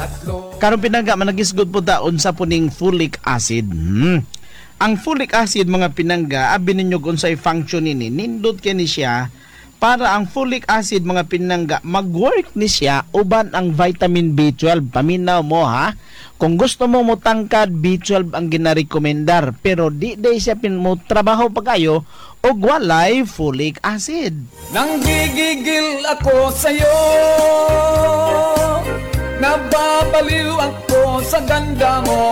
Karon pinangga managisgod po ta unsa puning folic acid. Ang folic acid mga pinangga abi ninyo unsay function nini nindot kini siya para ang folic acid mga pinangga mag-work ni siya uban ang vitamin B12. Paminaw mo ha. Kung gusto mo motangkad, B12 ang ginarekomendar pero di day siya mo trabaho pa kayo og walay folic acid. Nang gigigil ako sa'yo, nababaliw ako sa ganda mo.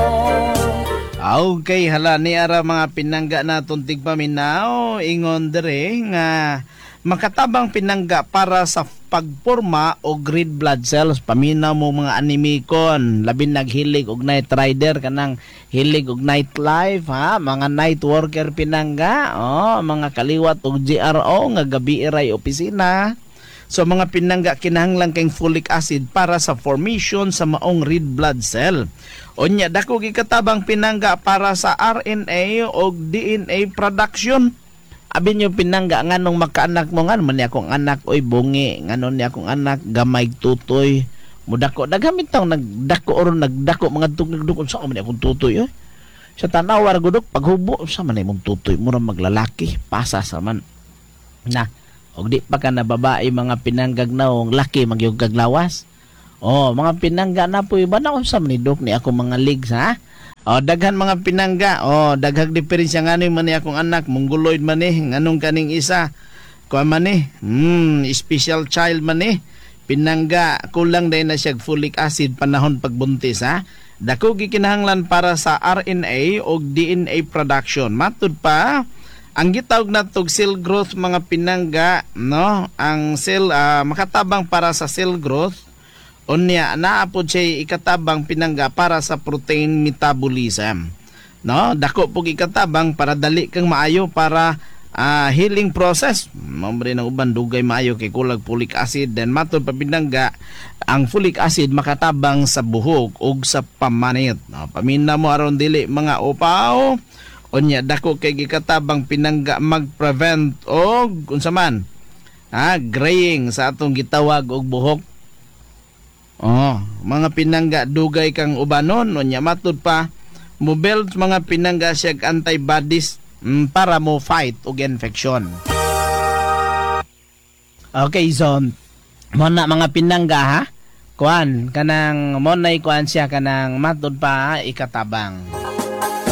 Okay, hala ni ara mga pinangga naton tigpaminaw ingon dere nga makatabang pinangga para sa pagporma og red blood cells. Paminaw mo mga animikon labi naghilig og night rider kanang hilig og nightlife ha, mga night worker pinangga, mga kaliwat og GRO nga gabi iray opisina. So mga pinangga kinahanglan kay folic acid para sa formation sa maong red blood cell. Unya dako gikatabang pinangga para sa RNA o DNA production. Abi nyo pinangga nganong makaanak mo ngan man akong anak oy bungi nganon ni akong anak gamay tutoy mudako dagamit taw nagdako or nagdako mga tugdukon sa man akong tutoy sa tanawar gudok paghubo sa man imong tutoy mura maglalaki pasa sa man na og di pa ka na babae mga pinanggag naong laki magyug kaglawas. Mga pinangga na po iba na sa manidok ni ako mga legs ha. Daghan mga pinangga. Daghang diferensya nganoy man ni akong anak, mongoloid man nganong kaning isa. Kuan man special child man pinangga kulang day na siya folic acid panahon pagbuntis ha. Dako gikinahanglan para sa RNA o DNA production. Matud pa ang gitawag natog cell growth mga pinangga no, ang cell makatabang para sa cell growth. Unya naapod siya ikatabang pinangga para sa protein metabolism. No, dako pug ikatabang para dali kang maayo para healing process. Mamre ng uban dugay maayo kay kulag folic acid then matod pa pinangga ang folic acid makatabang sa buhok ug sa pamanit. No, paminaw mo aron dili mga upaw. Unya dako kay gikatabang pinangga mag-prevent og unsa man graying sa atong gitawag og buhok. Mga pinangga dugay kang ubanon unya matud pa mo build mga pinangga siya antibodies para mo fight og infection. Okay, so mo na mga pinangga ha kuan kanang mo na kuan siya kanang matud pa ikatabang.